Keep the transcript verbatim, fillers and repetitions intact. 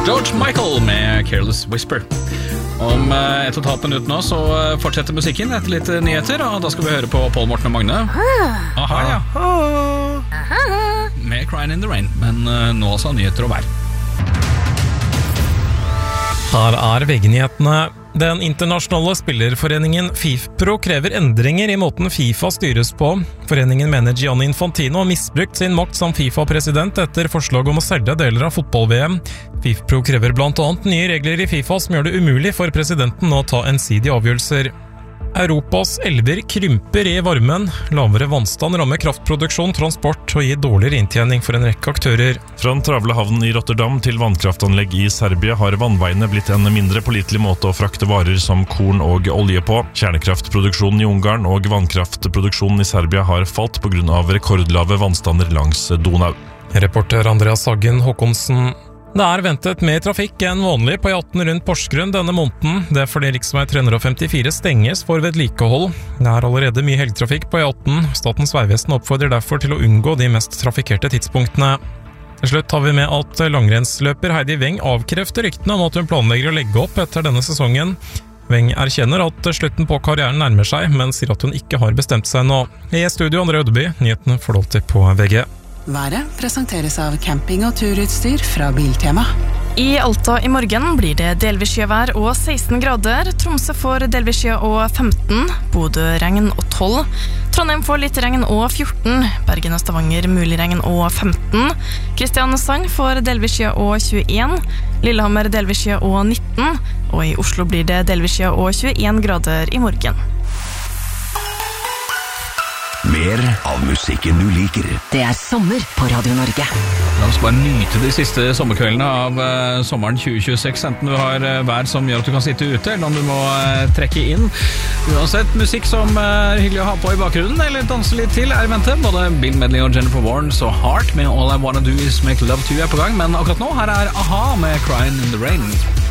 George Michael med Careless Whisper. Om et og et halvt minutt nå så fortsetter musikken etter litt nyheter, og da skal vi høre på Paul Morten og Magne. Aha, ja. Med Crying in the Rain, men nå altså nyheter og vær. Her er V G-nyhetene. Den internasjonale spillerforeningen FIFPro krever endringer i måten FIFA styres på. Foreningen mener Gianni Infantino har misbrukt sin makt som FIFA-president etter forslag om å selge deler av fotball-V M. FIFPro krever blant annet nye regler i FIFA som gjør det umulig for presidenten å ta ensidige avgjørelser. Europas elver krymper i varmen. Lavere vannstand rammer kraftproduksjon, transport og gir dårligere inntjening for en rekke aktører. Fra den travle havnen i Rotterdam til vannkraftanlegg i Serbia har vannveiene blitt en mindre pålitelig måte å frakte varer som korn og olje på. Kjernekraftproduksjonen i Ungarn og vannkraftproduksjonen i Serbia har falt på grunn av rekordlave vannstander langs Donau. Reporter Andreas Sagen Håkonsen. Det er ventet mer trafikk enn vanlig på E atten rundt Porsgrunn denne måneden. Det er fordi riksvei tre hundre femtifire stenges for vedlikehold. Det er allerede mye helgtrafikk på E atten. Statens vegvesen oppfordrer derfor til å unngå de mest trafikkerte tidspunktene. Til slutt har vi med at langrennsløper Heidi Weng avkrefter ryktene om at hun planlegger å legge opp etter denne sesongen. Weng erkjenner at slutten på karrieren nærmer seg, men sier at hun ikke har bestemt seg nå. I studio André Ødeby, nyhetene får du alltid på V G. Været presenteres av camping- og turutstyr fra Biltema. I Alta i morgen blir det delvis skyvær og seksten grader. Tromsø får delvis skya og femten. Bodø regn og tolv. Trondheim får litt regn og fjorten. Bergen og Stavanger mulig regn og femten. Kristiansand får delvis skya og tjueen. Lillehammer delvis skya og nitten. Og i Oslo blir det delvis skya og tjueen grader i morgen. Mer av musikken du liker. Det er sommer på Radio Norge. La oss bare nyte de siste sommerkveldene av uh, sommeren tjue tjueseks, enten du har uh, vær som gjør at du kan sitte ute, eller om du må uh, trekke inn. Uansett, musikk som uh, er hyggelig å ha på i bakgrunnen, eller danse litt til, er i vente. Både Bill Medley og Jennifer Warren, så Heart med All I Wanna Do Is Make Love To er på gang, men akkurat nå, her er A-ha med Crying in the Rain.